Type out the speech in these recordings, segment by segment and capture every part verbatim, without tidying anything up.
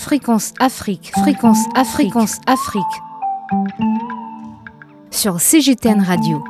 Fréquence Afrique, Fréquence Afrique, Fréquence Afrique. Sur C G T N Radio.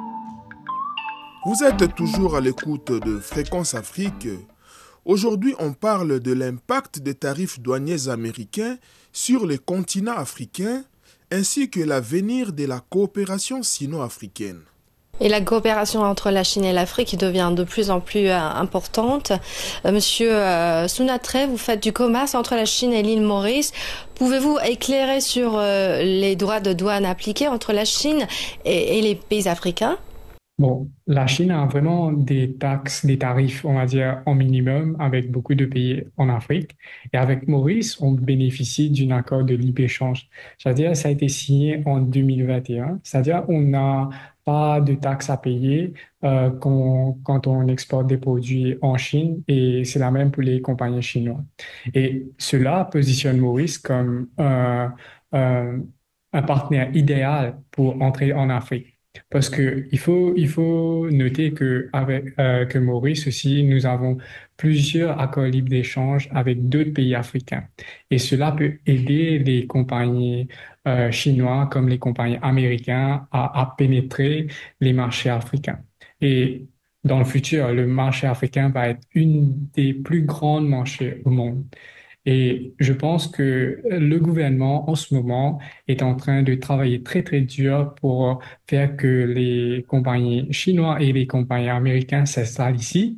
Vous êtes toujours à l'écoute de Fréquence Afrique. Aujourd'hui, on parle de l'impact des tarifs douaniers américains sur les continents africains ainsi que l'avenir de la coopération sino-africaine. Et la coopération entre la Chine et l'Afrique devient de plus en plus euh, importante. Euh, Monsieur euh, Sounatre, vous faites du commerce entre la Chine et l'île Maurice. Pouvez-vous éclairer sur euh, les droits de douane appliqués entre la Chine et, et les pays africains ? Bon, la Chine a vraiment des taxes, des tarifs, on va dire, en minimum avec beaucoup de pays en Afrique. Et avec Maurice, on bénéficie d'un accord de libre-échange. C'est-à-dire, ça a été signé en deux mille vingt et un. C'est-à-dire, on n'a pas de taxes à payer euh, quand, quand on exporte des produits en Chine, et c'est la même pour les compagnies chinoises. Et cela positionne Maurice comme euh, euh, un partenaire idéal pour entrer en Afrique. Parce que il faut, il faut noter que avec euh, que Maurice aussi, nous avons plusieurs accords libres d'échange avec d'autres pays africains. Et cela peut aider les compagnies euh, chinoises comme les compagnies américaines à, à pénétrer les marchés africains. Et dans le futur, le marché africain va être une des plus grands marchés au monde. Et je pense que le gouvernement, en ce moment, est en train de travailler très, très dur pour faire que les compagnies chinoises et les compagnies américaines s'installent ici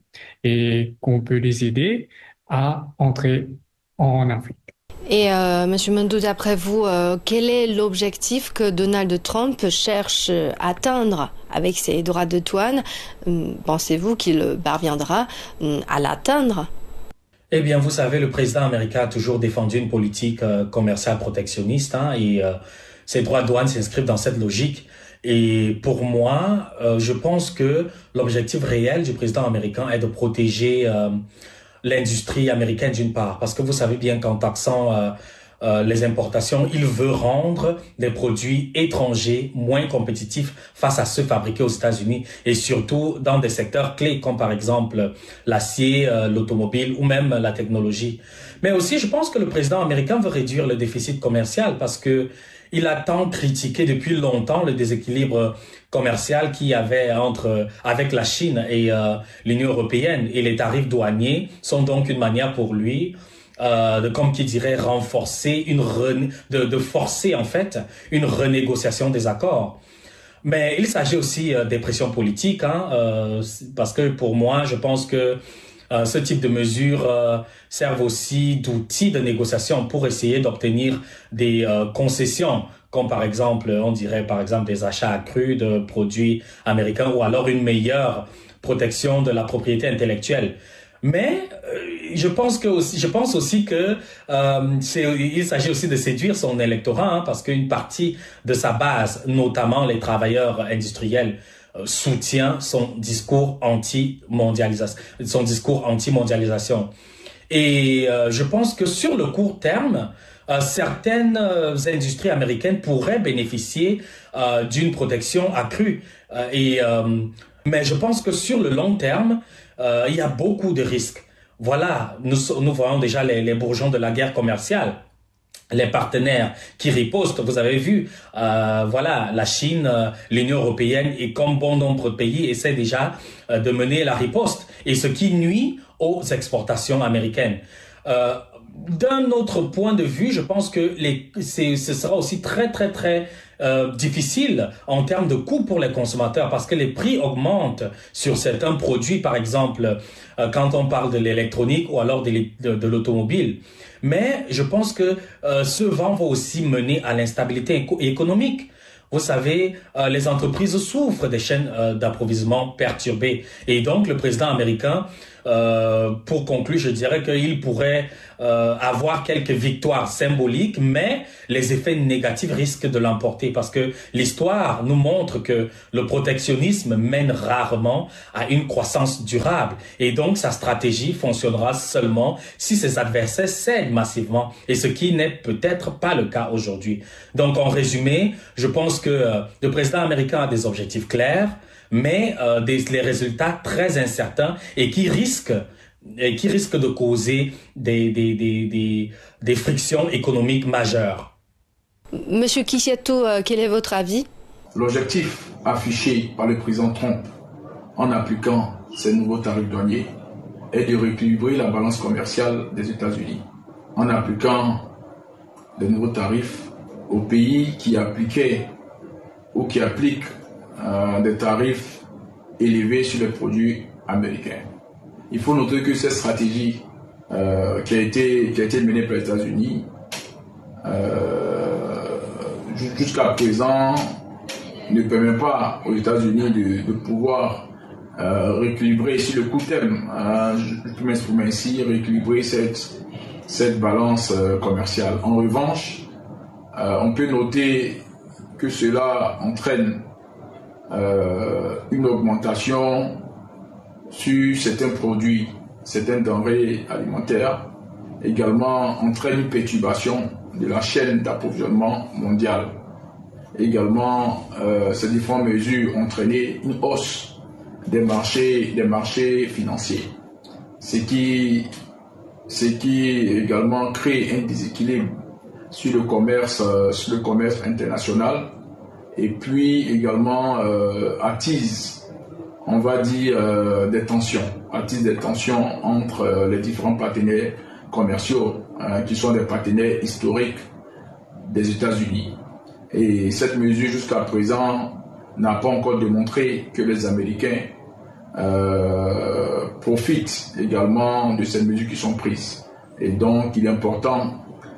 et qu'on peut les aider à entrer en Afrique. Et euh, Monsieur Mendou, d'après vous, euh, quel est l'objectif que Donald Trump cherche à atteindre avec ses droits de douane ? Pensez-vous qu'il parviendra à l'atteindre ? Eh bien, vous savez, le président américain a toujours défendu une politique euh, commerciale protectionniste hein, et euh, ses droits de douane s'inscrivent dans cette logique. Et pour moi, euh, je pense que l'objectif réel du président américain est de protéger euh, l'industrie américaine d'une part. Parce que vous savez bien qu'en taxant euh, euh, les importations, il veut rendre des produits étrangers moins compétitifs face à ceux fabriqués aux États-Unis et surtout dans des secteurs clés comme par exemple l'acier, euh, l'automobile ou même la technologie. Mais aussi, je pense que le président américain veut réduire le déficit commercial parce que il a tant critiqué depuis longtemps le déséquilibre commercial qu'il y avait entre avec la Chine et euh, l'Union européenne, et les tarifs douaniers sont donc une manière pour lui Euh, de, comme qui dirait, renforcer une rene- de, de forcer en fait une renégociation des accords. Mais il s'agit aussi euh, des pressions politiques, hein, euh, parce que pour moi, je pense que euh, ce type de mesures euh, servent aussi d'outils de négociation pour essayer d'obtenir des euh, concessions, comme par exemple, on dirait par exemple des achats accrus de produits américains ou alors une meilleure protection de la propriété intellectuelle. Mais euh, je pense que aussi, je pense aussi que euh, c'est, il s'agit aussi de séduire son électorat, hein, parce qu'une partie de sa base, notamment les travailleurs industriels, euh, soutient son discours anti-mondialisation, son discours anti-mondialisation. Et euh, je pense que sur le court terme, euh, certaines euh, industries américaines pourraient bénéficier euh, d'une protection accrue. Euh, et euh, mais je pense que sur le long terme, Euh, il y a beaucoup de risques. Voilà, nous, nous voyons déjà les, les bourgeons de la guerre commerciale, les partenaires qui ripostent. Vous avez vu, euh, voilà, la Chine, euh, l'Union européenne et comme bon nombre de pays essaient déjà euh, de mener la riposte, et ce qui nuit aux exportations américaines. Euh, D'un autre point de vue, je pense que les, c'est, ce sera aussi très, très, très euh, difficile en termes de coûts pour les consommateurs parce que les prix augmentent sur certains produits, par exemple, euh, quand on parle de l'électronique ou alors de, de, de l'automobile. Mais je pense que euh, ce vent va aussi mener à l'instabilité éco- économique. Vous savez, euh, les entreprises souffrent des chaînes euh, d'approvisionnement perturbées. Et donc, le président américain, euh, pour conclure, je dirais qu'il pourrait euh, avoir quelques victoires symboliques, mais les effets négatifs risquent de l'emporter parce que l'histoire nous montre que le protectionnisme mène rarement à une croissance durable. Et donc, sa stratégie fonctionnera seulement si ses adversaires cèdent massivement, et ce qui n'est peut-être pas le cas aujourd'hui. Donc, en résumé, je pense que euh, le président américain a des objectifs clairs, mais euh, des, les résultats très incertains et qui risquent et qui risque de causer des, des, des, des, des frictions économiques majeures. Monsieur Kisiato, quel est votre avis? L'objectif affiché par le président Trump en appliquant ces nouveaux tarifs douaniers est de rééquilibrer la balance commerciale des États-Unis. En appliquant de nouveaux tarifs aux pays qui appliquaient ou qui appliquent euh, des tarifs élevés sur les produits américains. Il faut noter que cette stratégie euh, qui, a été, qui a été menée par les États-Unis euh, jusqu'à présent ne permet pas aux États-Unis de, de pouvoir euh, rééquilibrer sur le court terme, hein, je peux m'exprimer ainsi, rééquilibrer cette, cette balance euh, commerciale. En revanche, euh, on peut noter que cela entraîne euh, une augmentation sur certains produits, certains denrées alimentaires, également entraîne une perturbation de la chaîne d'approvisionnement mondiale. Également, euh, ces différentes mesures ont entraîné une hausse des marchés, des marchés financiers, ce qui, ce qui également crée un déséquilibre sur le commerce, euh, sur le commerce international, et puis également euh, attise, on va dire, euh, des tensions, attise des tensions entre euh, les différents partenaires commerciaux, hein, qui sont des partenaires historiques des États-Unis. Et cette mesure, jusqu'à présent, n'a pas encore démontré que les Américains euh, profitent également de ces mesures qui sont prises. Et donc, il est important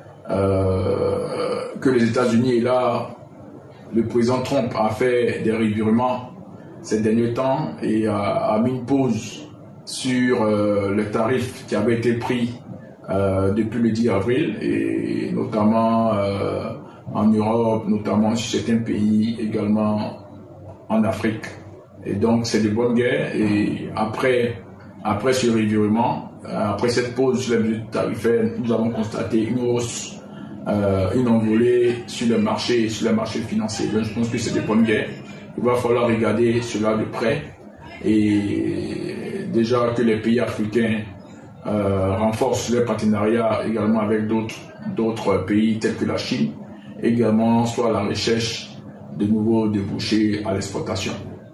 euh, que les États-Unis, et là, le président Trump a fait des revirements ces derniers temps et a, a mis une pause sur euh, les tarifs qui avaient été pris euh, depuis le dix avril, et notamment euh, en Europe, notamment sur certains pays, également en Afrique. Et donc, c'est de bonne guerre. Et après, après ce revirement, après cette pause sur les mesures tarifaires, nous avons constaté une hausse, euh, une envolée sur le marché, sur les marchés financiers. Donc, je pense que c'est de bonne guerre. Il va falloir regarder cela de près. Et déjà que les pays africains euh, renforcent leurs partenariats également avec d'autres, d'autres pays tels que la Chine, également soit à la recherche de nouveaux débouchés à l'exportation.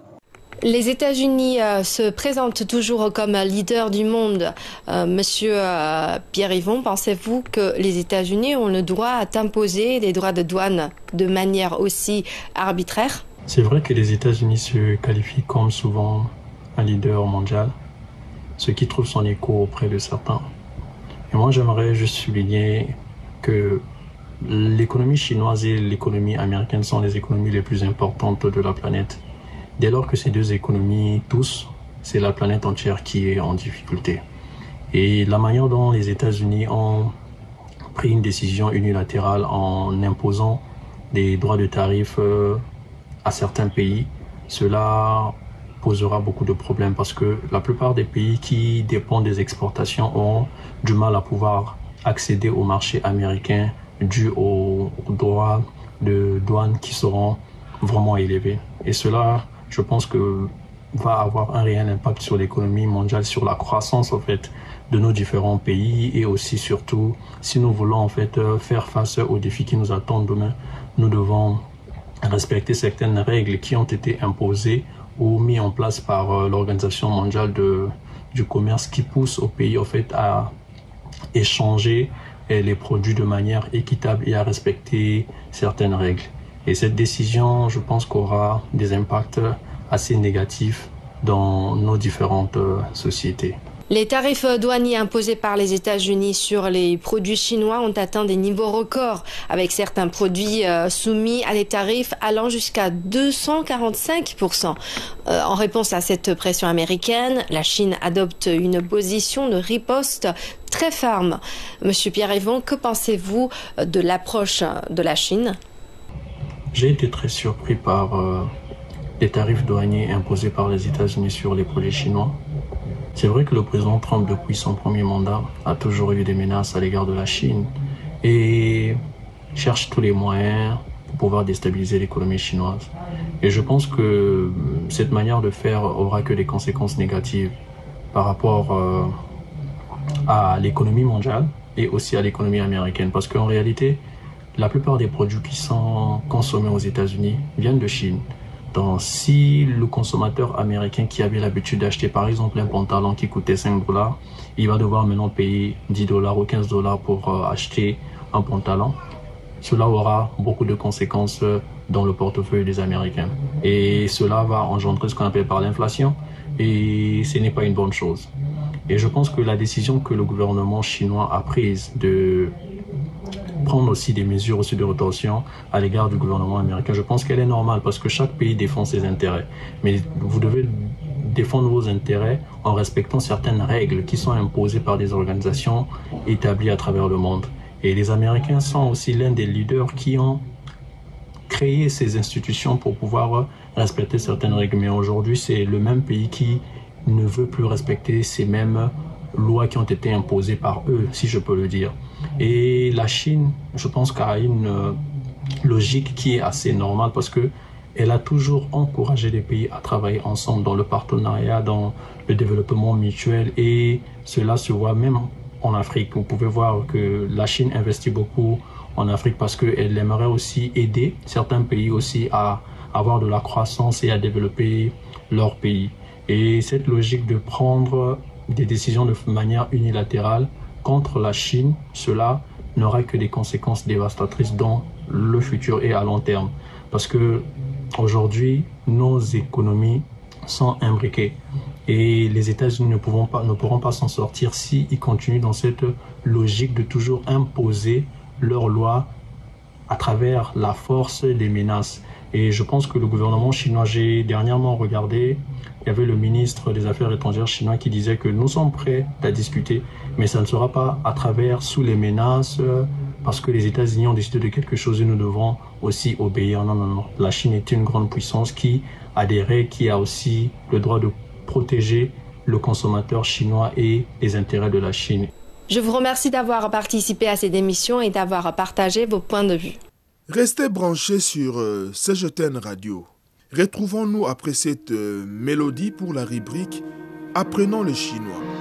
Les États-Unis euh, se présentent toujours comme leader du monde. Euh, Monsieur euh, Pierre-Yvon, pensez-vous que les États-Unis ont le droit d'imposer des droits de douane de manière aussi arbitraire? C'est vrai que les États-Unis se qualifient comme souvent un leader mondial, ce qui trouve son écho auprès de certains. Et moi, j'aimerais juste souligner que l'économie chinoise et l'économie américaine sont les économies les plus importantes de la planète. Dès lors que ces deux économies toussent, c'est la planète entière qui est en difficulté. Et la manière dont les États-Unis ont pris une décision unilatérale en imposant des droits de tarif à certains pays, cela posera beaucoup de problèmes parce que la plupart des pays qui dépendent des exportations ont du mal à pouvoir accéder au marché américain dû aux droits de douane qui seront vraiment élevés. Et cela, je pense que va avoir un réel impact sur l'économie mondiale, sur la croissance en fait de nos différents pays, et aussi surtout si nous voulons en fait faire face aux défis qui nous attendent demain, nous devons respecter certaines règles qui ont été imposées ou mises en place par l'Organisation mondiale de, du commerce, qui pousse aux pays en fait à échanger les produits de manière équitable et à respecter certaines règles. Et cette décision, je pense, qu'aura des impacts assez négatifs dans nos différentes sociétés. Les tarifs douaniers imposés par les États-Unis sur les produits chinois ont atteint des niveaux records, avec certains produits euh, soumis à des tarifs allant jusqu'à deux cent quarante-cinq pour cent. Euh, en réponse à cette pression américaine, la Chine adopte une position de riposte très ferme. Monsieur Pierre-Yvon, que pensez-vous de l'approche de la Chine? J'ai été très surpris par euh, les tarifs douaniers imposés par les États-Unis sur les produits chinois. C'est vrai que le président Trump, depuis son premier mandat, a toujours eu des menaces à l'égard de la Chine et cherche tous les moyens pour pouvoir déstabiliser l'économie chinoise. Et je pense que cette manière de faire aura que des conséquences négatives par rapport euh, à l'économie mondiale et aussi à l'économie américaine. Parce qu'en réalité, la plupart des produits qui sont consommés aux États-Unis viennent de Chine. Donc, si le consommateur américain qui avait l'habitude d'acheter par exemple un pantalon qui coûtait cinq dollars, il va devoir maintenant payer dix dollars ou quinze dollars pour euh, acheter un pantalon, cela aura beaucoup de conséquences dans le portefeuille des Américains. Et cela va engendrer ce qu'on appelle par l'inflation, et ce n'est pas une bonne chose. Et je pense que la décision que le gouvernement chinois a prise de prendre aussi des mesures aussi de rétorsion à l'égard du gouvernement américain, je pense qu'elle est normale parce que chaque pays défend ses intérêts. Mais vous devez défendre vos intérêts en respectant certaines règles qui sont imposées par des organisations établies à travers le monde. Et les Américains sont aussi l'un des leaders qui ont créé ces institutions pour pouvoir respecter certaines règles. Mais aujourd'hui, c'est le même pays qui ne veut plus respecter ces mêmes lois qui ont été imposées par eux, si je peux le dire. Et la Chine, je pense qu'elle a une logique qui est assez normale parce que elle a toujours encouragé les pays à travailler ensemble dans le partenariat, dans le développement mutuel, et cela se voit même en Afrique. Vous pouvez voir que la Chine investit beaucoup en Afrique parce qu'elle aimerait aussi aider certains pays aussi à avoir de la croissance et à développer leur pays. Et cette logique de prendre des décisions de manière unilatérale contre la Chine, cela n'aura que des conséquences dévastatrices dans le futur et à long terme. Parce que aujourd'hui, nos économies sont imbriquées et les États-Unis ne pourront pas, ne pourront pas s'en sortir s'ils continuent dans cette logique de toujours imposer leurs lois à travers la force des menaces. Et je pense que le gouvernement chinois, j'ai dernièrement regardé, il y avait le ministre des Affaires étrangères chinois qui disait que nous sommes prêts à discuter, mais ça ne sera pas à travers, sous les menaces, parce que les États-Unis ont décidé de quelque chose et nous devons aussi obéir. Non, non, non. La Chine est une grande puissance qui a des règles, qui a aussi le droit de protéger le consommateur chinois et les intérêts de la Chine. Je vous remercie d'avoir participé à cette émission et d'avoir partagé vos points de vue. Restez branchés sur euh, C G T N Radio. Retrouvons-nous après cette euh, mélodie pour la rubrique Apprenons le chinois.